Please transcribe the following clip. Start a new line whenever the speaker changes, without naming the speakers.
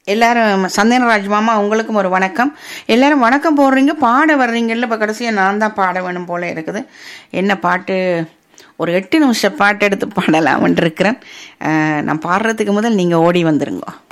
எல்லாரும் சந்தனராஜ் மாமா உங்களுக்கும் ஒரு வணக்கம். எல்லாரும் வணக்கம் போடுறீங்க, பாட வர்றீங்கல்ல. இப்போ கடைசியாக நான் தான் பாட வேணும் போல இருக்குது. என்ன பாட்டு? ஒரு 8 நிமிஷம் பாட்டு எடுத்து பாடலாம்னு இருக்கிறேன். நான் பாடுறதுக்கு முதல் நீங்கள் ஓடி வந்துருங்க.